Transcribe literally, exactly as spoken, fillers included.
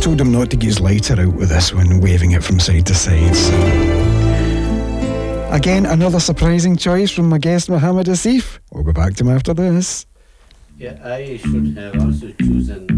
told him not to get his lighter out with this one, waving it from side to side. So. Again, another surprising choice from my guest Mohammed Asif. We'll go back to him after this. Yeah, I should have also chosen